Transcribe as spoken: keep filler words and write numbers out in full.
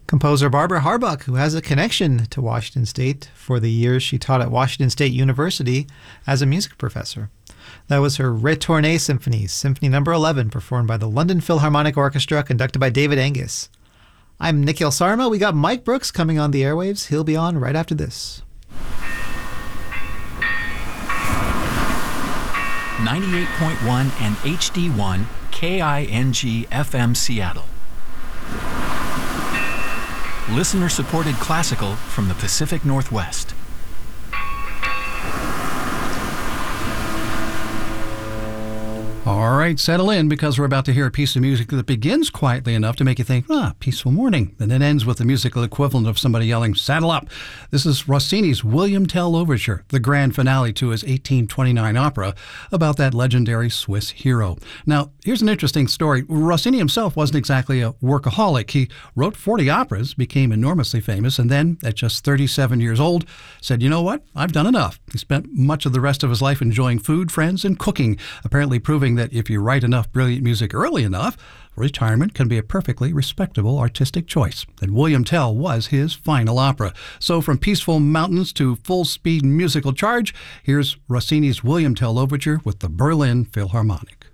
Composer Barbara Harbuck, who has a connection to Washington State for the years she taught at Washington State University as a music professor. That was her Retourne Symphony, Symphony Number eleven, performed by the London Philharmonic Orchestra, conducted by David Angus. I'm Nikhil Sarma. We got Mike Brooks coming on the airwaves. He'll be on right after this. ninety-eight point one and H D one K I N G F M Seattle. Listener-supported classical from the Pacific Northwest. All right, settle in, because we're about to hear a piece of music that begins quietly enough to make you think, ah, peaceful morning, and then ends with the musical equivalent of somebody yelling, saddle up. This is Rossini's William Tell Overture, the grand finale to his eighteen twenty-nine opera about that legendary Swiss hero. Now, here's an interesting story. Rossini himself wasn't exactly a workaholic. He wrote forty operas, became enormously famous, and then, at just thirty-seven years old, said, you know what, I've done enough. He spent much of the rest of his life enjoying food, friends, and cooking, apparently proving that if you write enough brilliant music early enough, retirement can be a perfectly respectable artistic choice. And William Tell was his final opera. So from peaceful mountains to full-speed musical charge, here's Rossini's William Tell Overture with the Berlin Philharmonic.